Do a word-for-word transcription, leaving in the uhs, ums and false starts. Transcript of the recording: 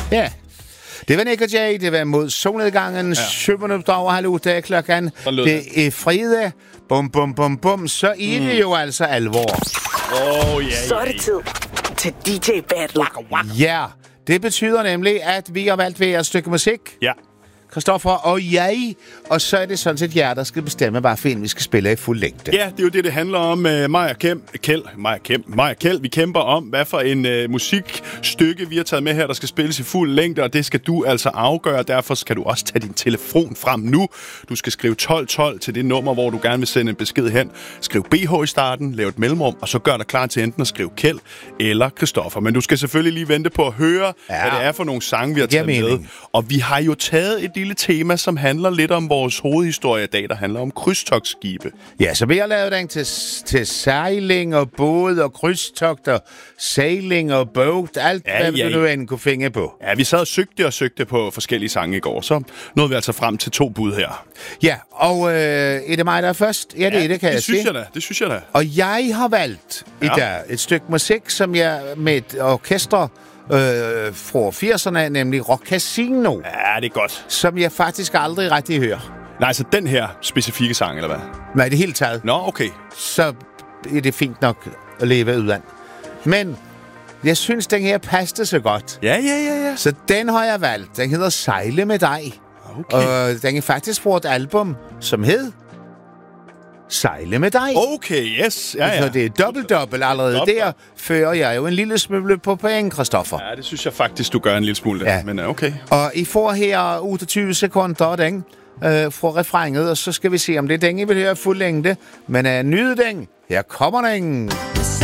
Ja. Det var Nick og Jay, det var mod solnedgangen, ja. syv minutter over halv otte af klokken. Det er fredag, bum bum bum bum, så er mm. det jo altså alvor. Oh, yeah, så er det tid til D J Battle. Ja, det betyder nemlig, at vi har valgt ved et stykke musik. Ja. Christoffer og jeg, og så er det sådan set jer, der skal bestemme, hvad for en vi skal spille i fuld længde. Ja, det er jo det, det handler om. Uh, Maja Kjeld, Kjeld, Maja Kjeld, Maja Kjeld, vi kæmper om, hvad for en uh, musikstykke vi har taget med her, der skal spilles i fuld længde, og det skal du altså afgøre. Derfor skal du også tage din telefon frem nu. Du skal skrive tolv tolv til det nummer, hvor du gerne vil sende en besked hen. Skriv B H i starten, lav et mellemrum, og så gør dig klar til enten at skrive Kjeld eller Christoffer. Men du skal selvfølgelig lige vente på at høre, ja. hvad det er for nogle sange, vi har taget med. Og vi har jo taget et lille tema, som handler lidt om vores hovedhistorie i dag, der handler om krydstogtskibe. Ja, så vi har lavet den til, til sejling og båd og krydstogt og sailing og båd, alt ja, hvad ja, du nu end kunne finde på. Ja, vi sad og søgte og søgte på forskellige sange i går, så nåede vi altså frem til to bud her. Ja, og øh, er det mig, der er først? Ja, det ja, er det, kan det jeg synes sige. jeg da, det synes jeg da. Og jeg har valgt ja. i dag et stykke musik, som jeg med et orkester Øh, fra firserne, nemlig Rock Casino. Ja, det er godt. Som jeg faktisk aldrig rigtig hører. Nej, altså den her specifikke sang, eller hvad? Nej, det hele taget. Nå, okay. Så er det fint nok at leve udland. Men jeg synes, den her passede så godt. Ja, ja, ja, ja. Så den har jeg valgt. Den hedder Sejle med dig. Okay. Og den er faktisk fra et album, som hed Sejle med dig. Okay, yes. Ja, ja. Så det er dobbelt-dobbelt allerede dobbelt. Der, fører jeg jo en lille smule på point, Christoffer. Ja, det synes jeg faktisk, du gør en lille smule der. Ja. Men okay. Og I får her otteogtyve sekunder, den, øh, fra refrænget, og så skal vi se, om det er den, I vil høre fuld længde. Men uh, nyde den. Her kommer den.